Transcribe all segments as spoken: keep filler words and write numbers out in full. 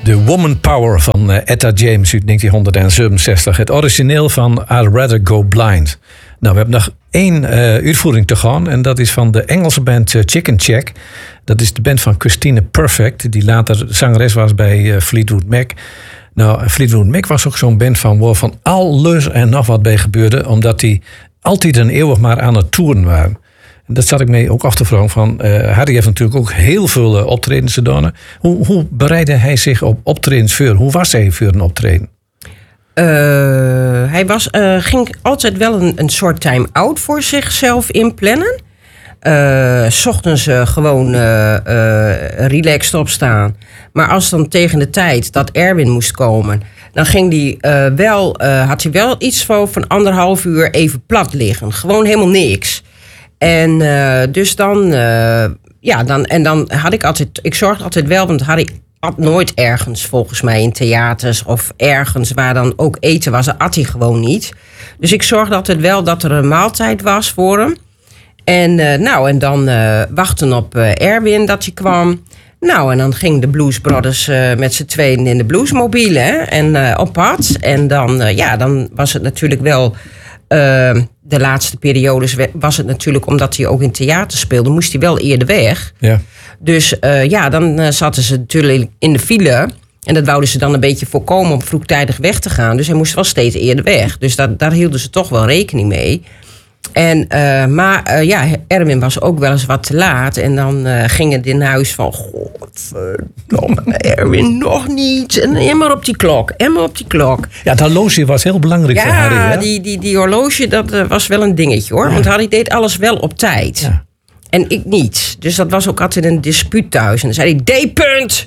The Woman Power van uh, Etta James uit negentien zevenenzestig. Het origineel van I'd Rather Go Blind. Nou, we hebben nog één uh, uitvoering te gaan. En dat is van de Engelse band uh, Chicken Check. Dat is de band van Christine Perfect. Die later zangeres was bij uh, Fleetwood Mac. Nou, Fleetwood Mac was ook zo'n band van waar van alles en nog wat bij gebeurde. Omdat die altijd en eeuwig maar aan het toeren waren. En dat zat ik mee ook af te vragen van. Uh, Harry heeft natuurlijk ook heel veel uh, optredens gedaan. Hoe, hoe bereidde hij zich op optredens voor? Hoe was hij voor een optreden? Uh, hij was, uh, ging altijd wel een, een soort time-out voor zichzelf inplannen. Uh, 's ochtends uh, gewoon uh, uh, relaxed opstaan. Maar als dan tegen de tijd dat Erwin moest komen, dan ging die, uh, wel, uh, had hij wel iets van, van anderhalf uur even plat liggen. Gewoon helemaal niks. En uh, dus dan, uh, ja, dan, en dan had ik altijd, ik zorgde altijd wel, want Harry at nooit ergens volgens mij in theaters of ergens waar dan ook eten was, dat at hij gewoon niet. Dus ik zorgde altijd wel dat er een maaltijd was voor hem. En uh, nou, en dan uh, wachten op uh, Erwin dat hij kwam. Nou, en dan gingen de Blues Brothers uh, met z'n tweeën in de bluesmobiele hè, en uh, op pad. En dan, uh, ja, dan was het natuurlijk wel. Uh, de laatste periodes was het natuurlijk, omdat hij ook in theater speelde, moest hij wel eerder weg. Ja. Dus uh, ja, dan uh, zaten ze natuurlijk in de file. En dat wouden ze dan een beetje voorkomen om vroegtijdig weg te gaan. Dus hij moest wel steeds eerder weg. Dus dat, daar hielden ze toch wel rekening mee. En, uh, maar uh, ja, Erwin was ook wel eens wat te laat. En dan uh, ging het in huis van, godverdomme, Erwin nog niet. En immer op die klok, immer op die klok. Ja, het horloge was heel belangrijk ja, voor Harry. Ja, die, die, die horloge, dat uh, was wel een dingetje hoor. Ja. Want Harry deed alles wel op tijd. Ja. En ik niet. Dus dat was ook altijd een dispuut thuis. En dan zei hij, D-punt!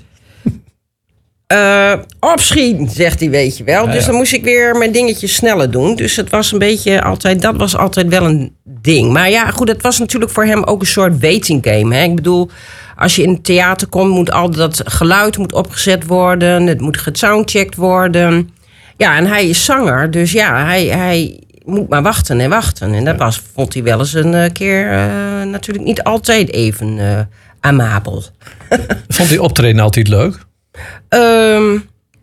Uh, opschieten, zegt hij, weet je wel. Ja, dus ja. Dan moest ik weer mijn dingetjes sneller doen. Dus het was een beetje altijd, dat was altijd wel een ding. Maar ja, goed, het was natuurlijk voor hem ook een soort waiting game. Hè? Ik bedoel, als je in het theater komt, moet al dat geluid moet opgezet worden. Het moet gesoundcheckt worden. Ja, en hij is zanger, dus ja, hij, hij moet maar wachten en wachten. En dat was, vond hij wel eens een keer uh, natuurlijk niet altijd even uh, amabel. Vond hij optreden altijd leuk? Um,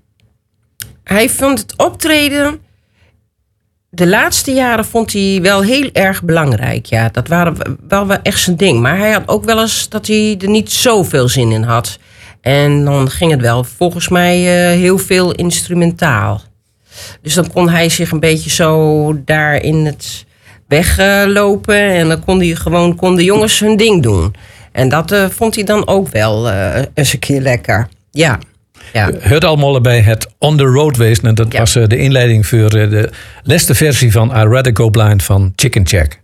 hij vond het optreden, de laatste jaren vond hij wel heel erg belangrijk. Ja, dat waren wel, wel echt zijn ding. Maar hij had ook wel eens dat hij er niet zoveel zin in had. En dan ging het wel volgens mij uh, heel veel instrumentaal. Dus dan kon hij zich een beetje zo daar in het weglopen. Uh, en dan kon hij gewoon kon de jongens hun ding doen. En dat uh, vond hij dan ook wel uh, eens een keer lekker. Ja. Ja. Hoort allemaal bij het On The Road wezen. En dat ja. was uh, de inleiding voor uh, de laatste versie van I'd Rather Go Blind van Chicken Check.